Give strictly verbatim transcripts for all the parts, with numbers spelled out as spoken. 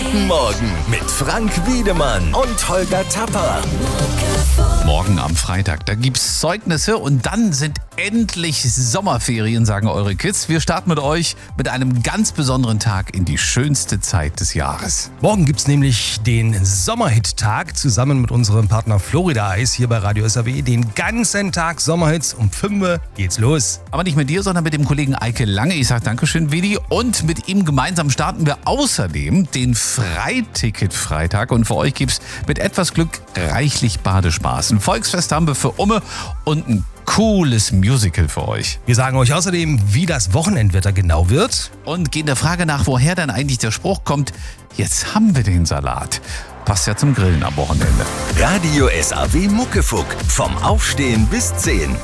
Guten Morgen mit Frank Wiedemann und Holger Tapper. Morgen am Freitag, da gibt's Zeugnisse und dann sind endlich Sommerferien, sagen eure Kids. Wir starten mit euch mit einem ganz besonderen Tag in die schönste Zeit des Jahres. Morgen gibt's nämlich den Sommerhit-Tag zusammen mit unserem Partner Florida Eis hier bei Radio S A W. Den ganzen Tag Sommerhits, um fünf Uhr geht's los. Aber nicht mit dir, sondern mit dem Kollegen Eike Lange. Ich sag Dankeschön, Vidi. Und mit ihm gemeinsam starten wir außerdem den Freiticket-Freitag. Und für euch gibt's mit etwas Glück reichlich Badespaß. Ein Volksfest haben wir für Umme und ein cooles Musical für euch. Wir sagen euch außerdem, wie das Wochenendwetter genau wird. Und gehen der Frage nach, woher denn eigentlich der Spruch kommt, jetzt haben wir den Salat. Passt ja zum Grillen am Wochenende. Radio S A W Muckefuck. Vom Aufstehen bis zehn.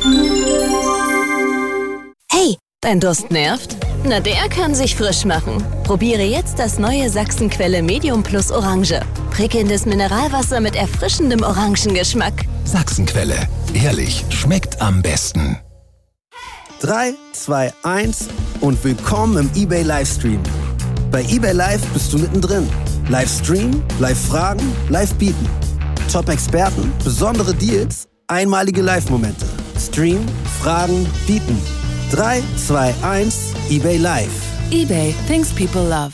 Hey, dein Durst nervt? Na, der kann sich frisch machen. Probiere jetzt das neue Sachsenquelle Medium Plus Orange. Prickelndes Mineralwasser mit erfrischendem Orangengeschmack. Sachsenquelle. Ehrlich, schmeckt am besten. drei, zwei, eins und willkommen im eBay Livestream. Bei eBay Live bist du mittendrin. Livestream, Live-Fragen, Live-Bieten. Top-Experten, besondere Deals, einmalige Live-Momente. Stream, Fragen, Bieten. drei, zwei, eins, eBay Live. eBay, things people love.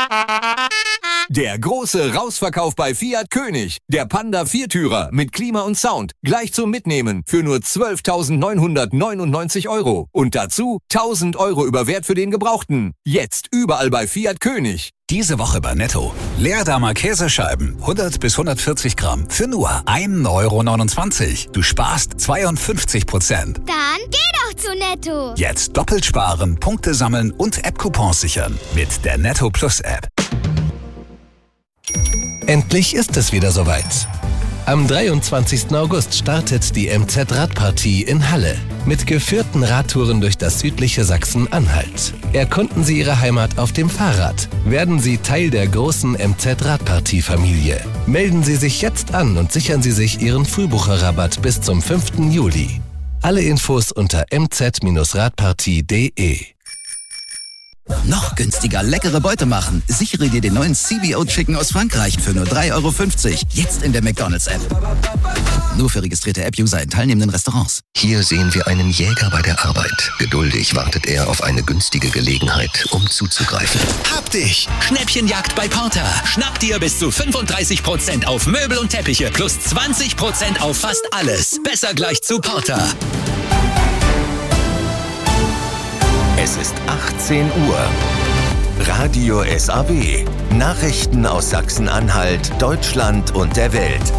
Der große Rausverkauf bei Fiat König. Der Panda Viertürer mit Klima und Sound. Gleich zum Mitnehmen für nur zwölftausendneunhundertneunundneunzig Euro. Und dazu tausend Euro über Wert für den Gebrauchten. Jetzt überall bei Fiat König. Diese Woche bei Netto. Leerdammer Käsescheiben, hundert bis hundertvierzig Gramm, für nur ein Euro neunundzwanzig. Du sparst zweiundfünfzig Prozent. Dann geh doch zu Netto. Jetzt doppelt sparen, Punkte sammeln und App-Coupons sichern. Mit der Netto Plus App. Endlich ist es wieder soweit. Am dreiundzwanzigsten August startet die M Z Radpartie in Halle. Mit geführten Radtouren durch das südliche Sachsen-Anhalt. Erkunden Sie Ihre Heimat auf dem Fahrrad. Werden Sie Teil der großen M Z Radpartie-Familie. Melden Sie sich jetzt an und sichern Sie sich Ihren Frühbucherrabatt bis zum fünften Juli. Alle Infos unter m z radpartie punkt de. Noch günstiger leckere Beute machen. Sichere dir den neuen C B O Chicken aus Frankreich für nur drei Euro fünfzig. Jetzt in der McDonald's-App. Nur für registrierte App-User in teilnehmenden Restaurants. Hier sehen wir einen Jäger bei der Arbeit. Geduldig wartet er auf eine günstige Gelegenheit, um zuzugreifen. Hab dich! Schnäppchenjagd bei Porter. Schnapp dir bis zu fünfunddreißig Prozent auf Möbel und Teppiche plus zwanzig Prozent auf fast alles. Besser gleich zu Porter. Es ist achtzehn Uhr. Radio S A W. Nachrichten aus Sachsen-Anhalt, Deutschland und der Welt.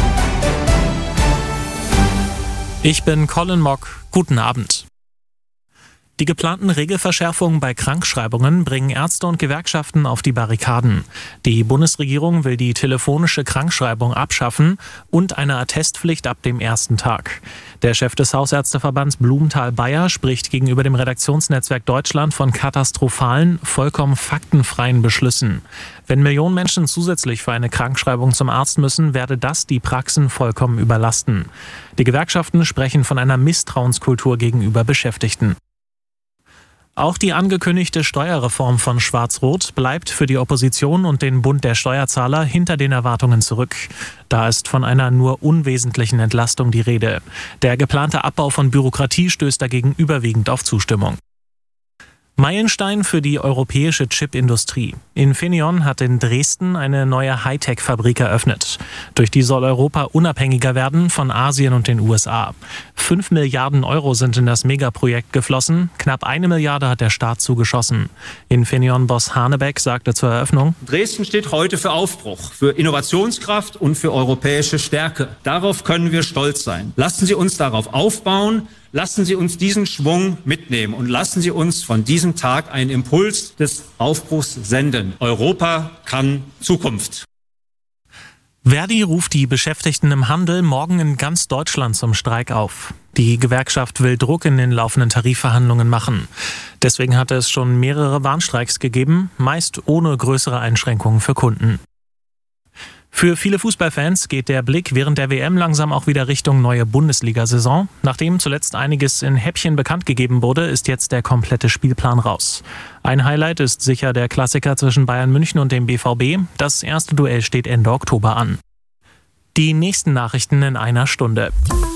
Ich bin Colin Mock. Guten Abend. Die geplanten Regelverschärfungen bei Krankschreibungen bringen Ärzte und Gewerkschaften auf die Barrikaden. Die Bundesregierung will die telefonische Krankschreibung abschaffen und eine Attestpflicht ab dem ersten Tag. Der Chef des Hausärzteverbands Blumenthal-Bayer spricht gegenüber dem Redaktionsnetzwerk Deutschland von katastrophalen, vollkommen faktenfreien Beschlüssen. Wenn Millionen Menschen zusätzlich für eine Krankschreibung zum Arzt müssen, werde das die Praxen vollkommen überlasten. Die Gewerkschaften sprechen von einer Misstrauenskultur gegenüber Beschäftigten. Auch die angekündigte Steuerreform von Schwarz-Rot bleibt für die Opposition und den Bund der Steuerzahler hinter den Erwartungen zurück. Da ist von einer nur unwesentlichen Entlastung die Rede. Der geplante Abbau von Bürokratie stößt dagegen überwiegend auf Zustimmung. Meilenstein für die europäische Chipindustrie. Infineon hat in Dresden eine neue Hightech-Fabrik eröffnet. Durch die soll Europa unabhängiger werden von Asien und den U S A. Fünf Milliarden Euro sind in das Megaprojekt geflossen. Knapp eine Milliarde hat der Staat zugeschossen. Infineon-Boss Hanebeck sagte zur Eröffnung: Dresden steht heute für Aufbruch, für Innovationskraft und für europäische Stärke. Darauf können wir stolz sein. Lassen Sie uns darauf aufbauen. Lassen Sie uns diesen Schwung mitnehmen und lassen Sie uns von diesem Tag einen Impuls des Aufbruchs senden. Europa kann Zukunft. Verdi ruft die Beschäftigten im Handel morgen in ganz Deutschland zum Streik auf. Die Gewerkschaft will Druck in den laufenden Tarifverhandlungen machen. Deswegen hatte es schon mehrere Warnstreiks gegeben, meist ohne größere Einschränkungen für Kunden. Für viele Fußballfans geht der Blick während der W M langsam auch wieder Richtung neue Bundesliga-Saison. Nachdem zuletzt einiges in Häppchen bekannt gegeben wurde, ist jetzt der komplette Spielplan raus. Ein Highlight ist sicher der Klassiker zwischen Bayern München und dem B V B. Das erste Duell steht Ende Oktober an. Die nächsten Nachrichten in einer Stunde.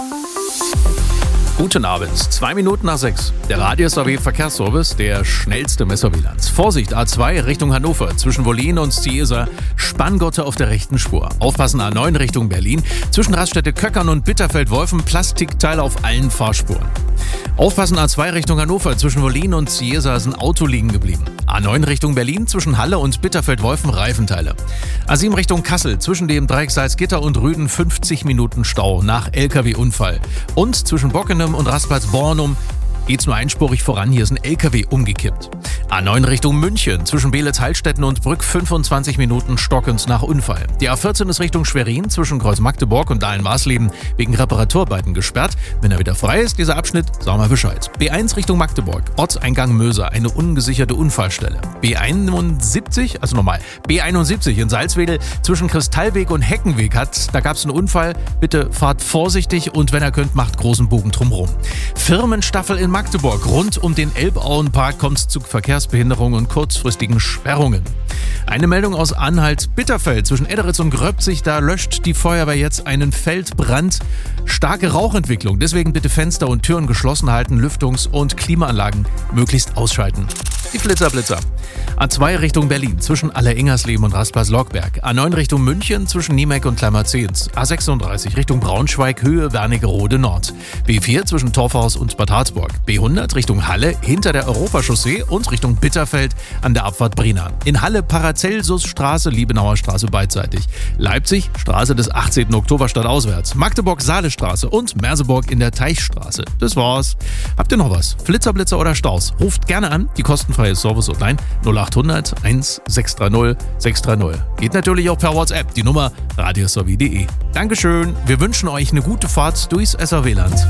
Guten Abend, zwei Minuten nach sechs. Der Radio S A W Verkehrsservice, der schnellste Messerbilanz. Vorsicht, A zwei Richtung Hannover, zwischen Wollin und Ciesa, Spangotte auf der rechten Spur. Aufpassen, A neun Richtung Berlin, zwischen Raststätte Köckern und Bitterfeld-Wolfen, Plastikteile auf allen Fahrspuren. Aufpassen, A zwei Richtung Hannover, zwischen Wollin und Ciesa ist ein Auto liegen geblieben. A neun Richtung Berlin, zwischen Halle und Bitterfeld-Wolfen, Reifenteile. A sieben Richtung Kassel, zwischen dem Dreieck Salzgitter und Rüden fünfzig Minuten Stau nach L K W-Unfall. Und zwischen Bockenem und Rastplatz-Bornum geht's nur einspurig voran, hier ist ein L K W umgekippt. A neun Richtung München, zwischen Beelitz-Heilstätten und Brück fünfundzwanzig Minuten stockend nach Unfall. Die A vierzehn ist Richtung Schwerin, zwischen Kreuz Magdeburg und Dahlen-Maßleben wegen Reparaturarbeiten gesperrt. Wenn er wieder frei ist, dieser Abschnitt, sagen wir Bescheid. B eins Richtung Magdeburg, Ortseingang Möser, eine ungesicherte Unfallstelle. B einundsiebzig, also nochmal, B einundsiebzig in Salzwedel, zwischen Kristallweg und Heckenweg hat, da gab's einen Unfall. Bitte fahrt vorsichtig und wenn ihr könnt, macht großen Bogen drumherum. Firmenstaffel in Magdeburg, rund um den Elbauenpark kommt es zu Verkehrsbehinderungen und kurzfristigen Sperrungen. Eine Meldung aus Anhalt-Bitterfeld zwischen Edderitz und Gröbzig, da löscht die Feuerwehr jetzt einen Feldbrand. Starke Rauchentwicklung, deswegen bitte Fenster und Türen geschlossen halten, Lüftungs- und Klimaanlagen möglichst ausschalten. Die Flitzerblitzer. A zwei Richtung Berlin, zwischen Aller-Ingersleben und Rastplatz-Lockberg. A neun Richtung München, zwischen Niemeck und Kleinmarzehns. A sechsunddreißig Richtung Braunschweig, Höhe Wernigerode Nord. B vier zwischen Torfhaus und Bad Harzburg. B hundert Richtung Halle, hinter der Europachaussee und Richtung Bitterfeld an der Abfahrt Brena. In Halle Paracelsusstraße, Liebenauer Straße beidseitig. Leipzig, Straße des achtzehnten Oktober stadtauswärts. Magdeburg Saalestraße und Merseburg in der Teichstraße. Das war's. Habt ihr noch was? Flitzerblitzer oder Staus? Ruft gerne an, die kostenfreie Service-Hotline null achthundert eins sechs drei null sechs drei null. Geht natürlich auch per WhatsApp, die Nummer radio s a w punkt d e. Dankeschön, wir wünschen euch eine gute Fahrt durchs S A W-Land.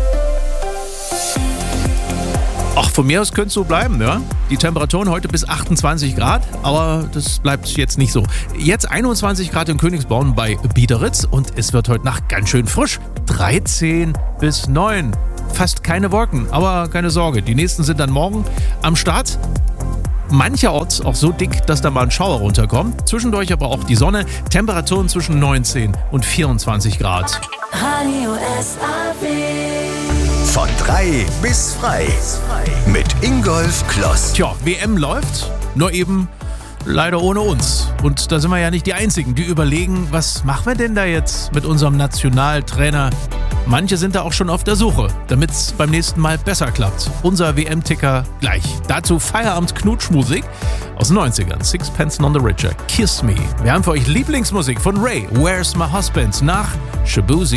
Ach, von mir aus könnte es so bleiben, ja? Die Temperaturen heute bis achtundzwanzig Grad, aber das bleibt jetzt nicht so. Jetzt einundzwanzig Grad in Königsborn bei Biederitz und es wird heute Nacht ganz schön frisch. dreizehn bis neun. Fast keine Wolken, aber keine Sorge, die nächsten sind dann morgen am Start. Mancherorts auch so dick, dass da mal ein Schauer runterkommt. Zwischendurch aber auch die Sonne. Temperaturen zwischen neunzehn und vierundzwanzig Grad. Radio S A W. Von drei bis frei. Mit Ingolf Kloss. Tja, W M läuft, nur eben leider ohne uns. Und da sind wir ja nicht die Einzigen, die überlegen, was machen wir denn da jetzt mit unserem Nationaltrainer? Manche sind da auch schon auf der Suche, damit es beim nächsten Mal besser klappt. Unser W M-Ticker gleich. Dazu Feierabend-Knutschmusik aus den neunzigern. Sixpence None the Richer, Kiss Me. Wir haben für euch Lieblingsmusik von Ray, Where's My Husband, nach Shabuzi.